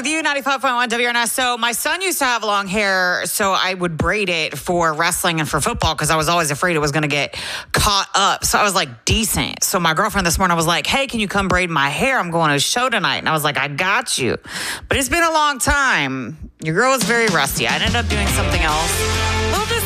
with you, 95.1 WRNS. So my son used to have long hair, so I would braid it for wrestling and for football because I was always afraid it was going to get caught up. So I was like, decent. So my girlfriend this morning was like, hey, can you come braid my hair? I'm going to a show tonight. And I was like, I got you. But it's been a long time. Your girl was very rusty. I ended up doing something else.